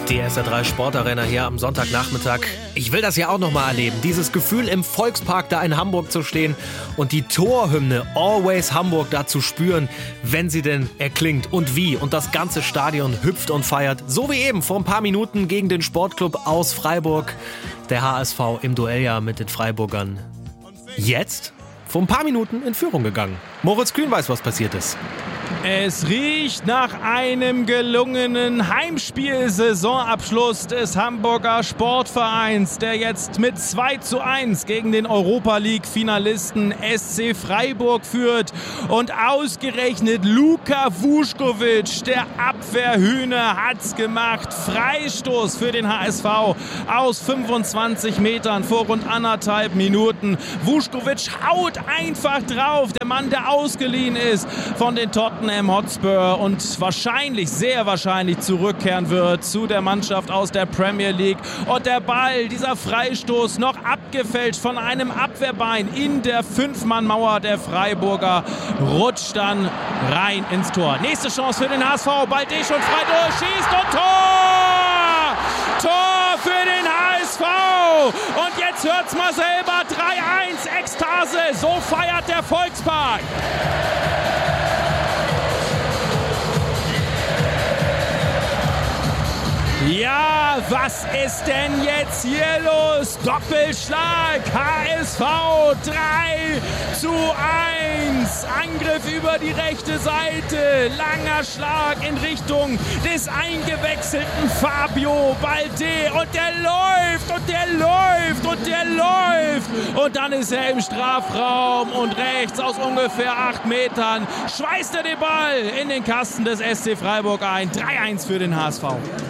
Die SR3 Sportarena hier am Sonntagnachmittag. Ich will das ja auch nochmal erleben. Dieses Gefühl, im Volkspark da in Hamburg zu stehen und die Torhymne Always Hamburg da zu spüren, wenn sie denn erklingt und wie. Und das ganze Stadion hüpft und feiert. So wie eben vor ein paar Minuten gegen den Sportclub aus Freiburg. Der HSV im Duell ja mit den Freiburgern. Jetzt vor ein paar Minuten in Führung gegangen. Moritz Kühn weiß, was passiert ist. Es riecht nach einem gelungenen Heimspiel-Saisonabschluss des Hamburger Sportvereins, der jetzt mit 2:1 gegen den Europa-League-Finalisten SC Freiburg führt. Und ausgerechnet Luka Vuskovic, der Abwehrhühner, hat's gemacht. Freistoß für den HSV aus 25 Metern vor rund 1,5 Minuten. Vuskovic haut einfach drauf. Der Mann, der ausgeliehen ist von den Tottenham Hotspur und wahrscheinlich, sehr wahrscheinlich zurückkehren wird zu der Mannschaft aus der Premier League. Und der Ball, dieser Freistoß, noch abgefälscht von einem Abwehrbein in der 5-Mann-Mauer der Freiburger, rutscht dann rein ins Tor. Nächste Chance für den HSV, Balde schon frei durch, schießt und Tor! Tor für den HSV! Und jetzt hört's mal selber, 3:1, Ekstase, so feiert der Volkspark. Ja, was ist denn jetzt hier los? Doppelschlag, HSV 3:1. Angriff über die rechte Seite. Langer Schlag in Richtung des eingewechselten Fabio Balde. Und der läuft und der läuft und der läuft. Und dann ist er im Strafraum und rechts aus ungefähr 8 Metern schweißt er den Ball in den Kasten des SC Freiburg ein. 3:1 für den HSV.